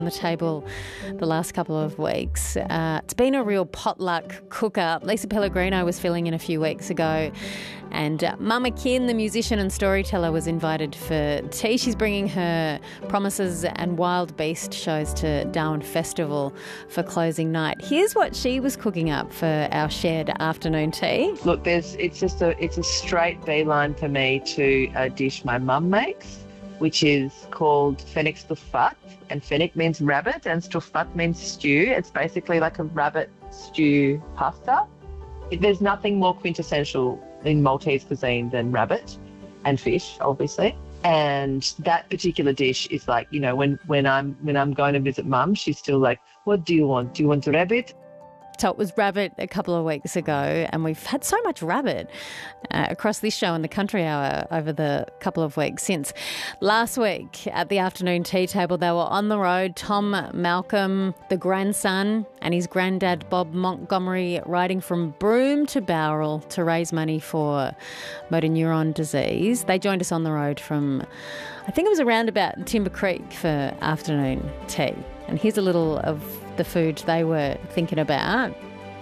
on the table the last couple of weeks. It's been a real potluck cook-up. Lisa Pellegrino was filling in a few weeks ago, and Mama Kin, the musician and storyteller, was invited for tea. She's bringing her Promises and Wild Beast shows to Darwin Festival for closing night. Here's what she was cooking up for our shared afternoon tea. Look, it's a straight beeline for me to a dish my mum makes, which is called Fennick Stuffat. And Fennick means rabbit and Stuffat means stew. It's basically like a rabbit stew pasta. There's nothing more quintessential in Maltese cuisine than rabbit and fish, obviously. And that particular dish is like, you know, when I'm going to visit mum, she's still like, what do you want? Do you want rabbit? So it was rabbit a couple of weeks ago, and we've had so much rabbit across this show and the Country Hour over the couple of weeks since. Last week at the afternoon tea table, they were on the road. Tom Malcolm, the grandson, and his granddad Bob Montgomery riding from Broome to Bowral to raise money for motor neuron disease. They joined us on the road from, I think it was around about Timber Creek for afternoon tea. And here's a little of the food they were thinking about.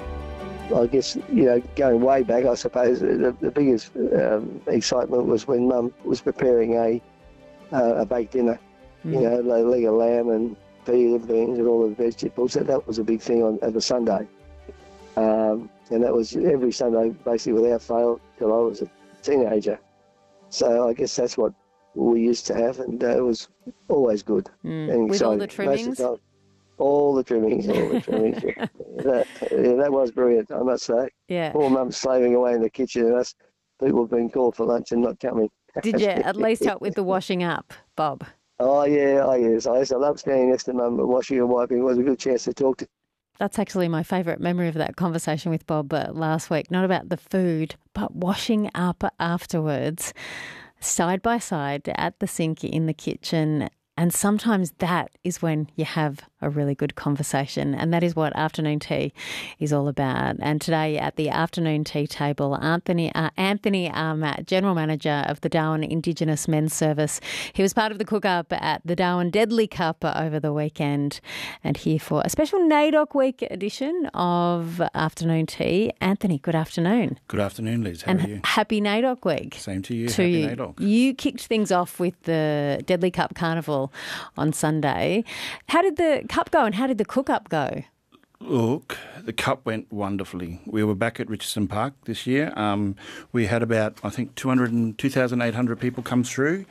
I guess, you know, going way back, I suppose the biggest excitement was when Mum was preparing a baked dinner. You know, a leg of lamb and pea and beans and all the vegetables. That was a big thing on a Sunday. And that was every Sunday, basically without fail, till I was a teenager. So I guess that's what we used to have, and it was always good. And with all the trimmings? All the trimmings. Yeah. That was brilliant, I must say. Yeah. Poor Mum slaving away in the kitchen and us people being called for lunch and not coming. Did you at least help with the washing up, Bob? Oh, yes. I used to love standing next to Mum, but washing and wiping was a good chance to talk to. That's actually my favourite memory of that conversation with Bob last week. Not about the food, but washing up afterwards, side by side at the sink in the kitchen. And sometimes that is when you have a really good conversation, and that is what afternoon tea is all about. And today at the afternoon tea table, Anthony Armat, General Manager of the Darwin Indigenous Men's Service. He was part of the cook-up at the Darwin Deadly Cup over the weekend, and here for a special NAIDOC Week edition of Afternoon Tea. Anthony, good afternoon. Good afternoon, Liz. How are you? Happy NAIDOC Week. Same to you. Happy NAIDOC. You kicked things off with the Deadly Cup Carnival on Sunday. How did the Cup go and how did the cook-up go? Look, the Cup went wonderfully. We were back at Richardson Park this year. We had about, I think, 2,800 people come through.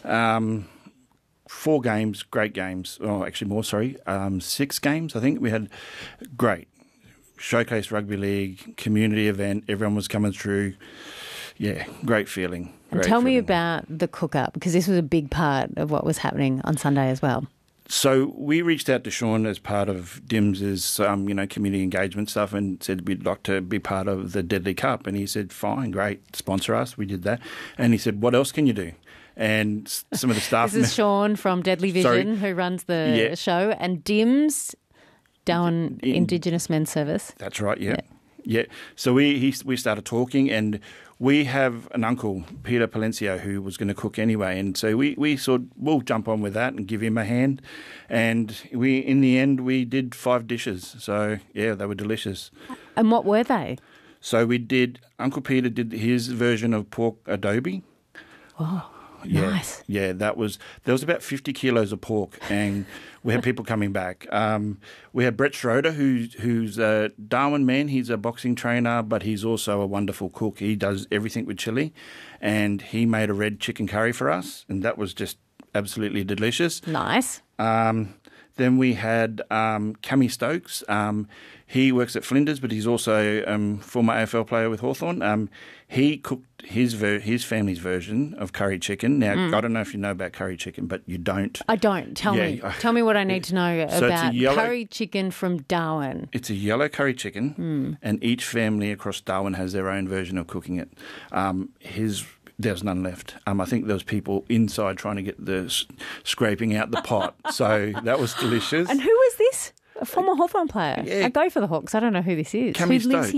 4 games, great games. Oh, actually more, sorry. 6 games, I think. We had great showcase rugby league, community event. Everyone was coming through. Yeah, great feeling. And tell me about the cook-up, because this was a big part of what was happening on Sunday as well. So we reached out to Sean as part of DIMS's, community engagement stuff and said we'd like to be part of the Deadly Cup. And he said, fine, great, sponsor us. We did that. And he said, what else can you do? And some of the staff... This is Sean from Deadly Vision, who runs the show, and DIMS, Darwin Indigenous Men's Service. That's right, yeah. So we started talking, and we have an uncle, Peter Palencio, who was going to cook anyway. And so we thought, we'll jump on with that and give him a hand. And in the end, we did 5 dishes. So, yeah, they were delicious. And what were they? So Uncle Peter did his version of pork adobe. Oh, yeah, nice. Yeah, there was about 50 kilos of pork, and we had people coming back. We had Brett Schroeder, who's a Darwin man. He's a boxing trainer, but he's also a wonderful cook. He does everything with chili, and he made a red chicken curry for us, and that was just absolutely delicious. Nice. Then we had Cammy Stokes. He works at Flinders, but he's also former AFL player with Hawthorn. He cooked his family's version of curry chicken. Now, I don't know if you know about curry chicken, but you don't. I don't. Tell me. Tell me what I need to know about curry chicken from Darwin. It's a yellow curry chicken, and each family across Darwin has their own version of cooking it. There's none left. I think there was people inside trying to get the scraping out the pot. So that was delicious. And who was this? A former Hawthorn player. Yeah. I go for the Hawks. I don't know who this is. Cammy Who lives Stokes. here?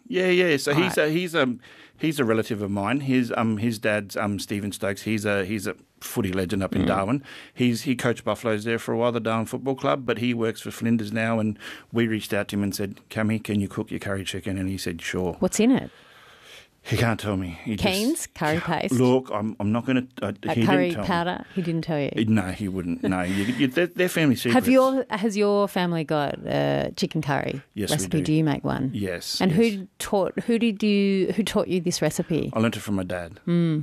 Yeah. So Right. he's a relative of mine. His dad's Stephen Stokes. He's a footy legend up in Darwin. He coached Buffaloes there for a while, the Darwin Football Club, but he works for Flinders now. And we reached out to him and said, "Cammy, can you cook your curry chicken?" And he said, "Sure." What's in it? He can't tell me. Canes, curry paste, Look, I'm not going to. He curry didn't tell powder. He didn't tell you. Me. No, he wouldn't. No, they're family secrets. Has your family got a chicken curry Yes, we recipe? do. Do you make one? Yes. And yes. who taught you this recipe? I learnt it from my dad.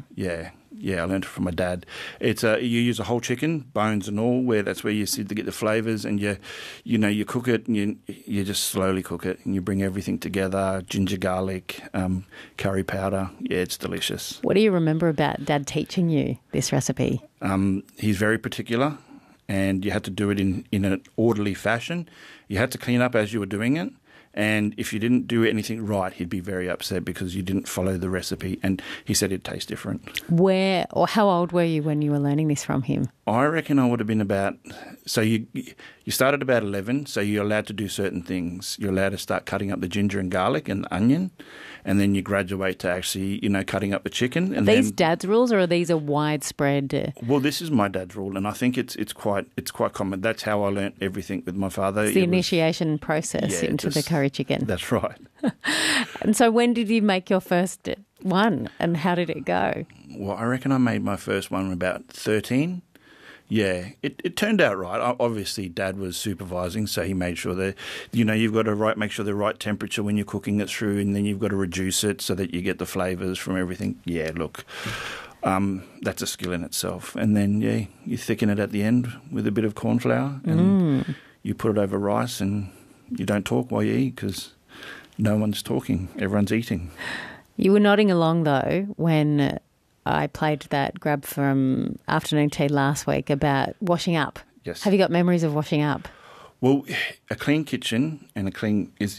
Yeah, I learnt it from my dad. It's you use a whole chicken, bones and all. That's where you sit to get the flavours, and you cook it, and you just slowly cook it, and you bring everything together: ginger, garlic, curry powder. Yeah, it's delicious. What do you remember about Dad teaching you this recipe? He's very particular, and you had to do it in an orderly fashion. You had to clean up as you were doing it. And if you didn't do anything right, he'd be very upset because you didn't follow the recipe. And he said it'd taste different. Where or how old were you when you were learning this from him? I reckon I would have been about... So you started about 11, so you're allowed to do certain things. You're allowed to start cutting up the ginger and garlic and onion, and then you graduate to actually, cutting up the chicken. And Are these Dad's rules, or are these a widespread... Well, this is my dad's rule, and I think it's quite common. That's how I learnt everything with my father. It's the initiation process into the curry chicken. That's right. And so when did you make your first one, and how did it go? Well, I reckon I made my first one about 13. Yeah, it turned out right. Obviously, Dad was supervising, so he made sure that, you've got to make sure the right temperature when you're cooking it through, and then you've got to reduce it so that you get the flavours from everything. Yeah, look, that's a skill in itself. And then, you thicken it at the end with a bit of corn flour, and you put it over rice, and you don't talk while you eat because no one's talking, everyone's eating. You were nodding along, though, when I played that grab from afternoon tea last week about washing up. Yes. Have you got memories of washing up? Well, a clean kitchen is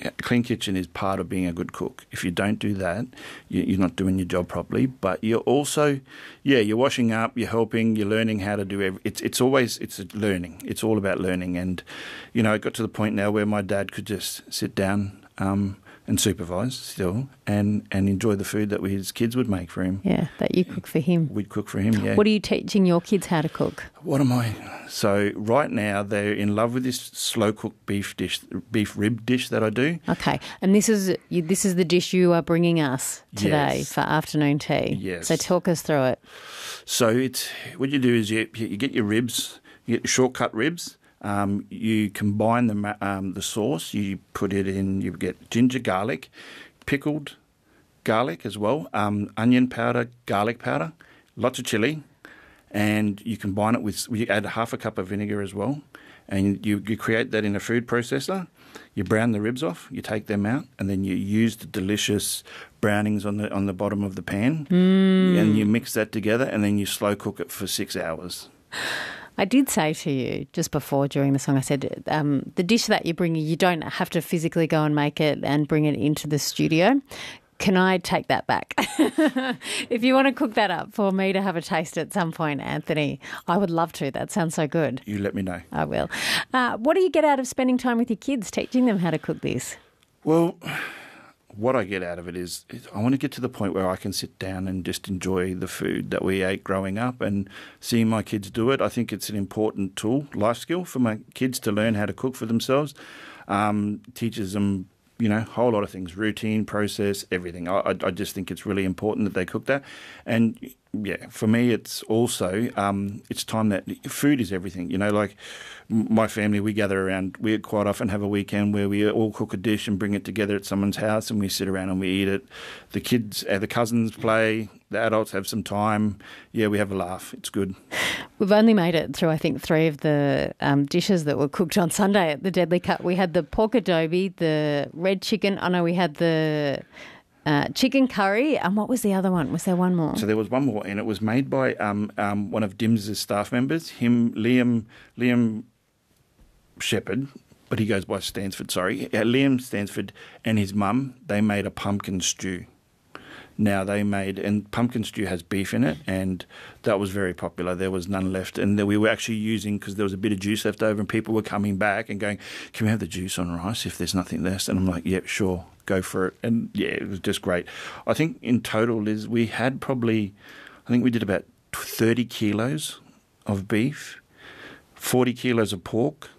part of being a good cook. If you don't do that, you're not doing your job properly. But you're also, you're washing up, you're helping, you're learning how to do it's learning. It's all about learning. And, it got to the point now where my dad could just sit down and supervise still and enjoy the food that his kids would make for him. Yeah, that you cook for him. We'd cook for him, yeah. What are you teaching your kids how to cook? What am I? So right now they're in love with this slow-cooked beef rib dish that I do. Okay, and this is the dish you are bringing us today for afternoon tea. Yes. So talk us through it. So it's what you do is you get your ribs, you get your short-cut ribs. You combine the sauce. You put it in. You get ginger, garlic, pickled garlic as well, onion powder, garlic powder, lots of chili, and you combine it with. You add half a cup of vinegar as well, and you create that in a food processor. You brown the ribs off. You take them out, and then you use the delicious brownings on the bottom of the pan, and you mix that together, and then you slow cook it for 6 hours. I did say to you just before during the song, I said the dish that you bring, you don't have to physically go and make it and bring it into the studio. Can I take that back? If you want to cook that up for me to have a taste at some point, Anthony, I would love to. That sounds so good. You let me know. I will. What do you get out of spending time with your kids, teaching them how to cook this? Well, what I get out of it is I want to get to the point where I can sit down and just enjoy the food that we ate growing up, and seeing my kids do it. I think it's an important tool, life skill for my kids to learn how to cook for themselves. Teaches them, a whole lot of things, routine, process, everything. I just think it's really important that they cook that. And for me, it's also, it's time that food is everything. Like my family, we gather around, we quite often have a weekend where we all cook a dish and bring it together at someone's house, and we sit around and we eat it. The kids, the cousins play, the adults have some time. Yeah, we have a laugh. It's good. We've only made it through, I think, 3 of the dishes that were cooked on Sunday at the Deadly Cut. We had the pork adobe, the red chicken. I know we had the chicken curry. And what was the other one? Was there one more? So there was one more, and it was made by one of Dim's staff members, Liam Shepherd, but he goes by Stansford, sorry. Liam Stansford and his mum, they made a pumpkin stew. now they made, and pumpkin stew has beef in it, and that was very popular. There was none left, and we were actually using, because there was a bit of juice left over, and people were coming back and going, "Can we have the juice on rice if there's nothing left?" And I'm like, "Yep, sure, go for it." And yeah, it was just great. I think in total, Liz, we had probably, I think we did about 30 kilos of beef, 40 kilos of pork,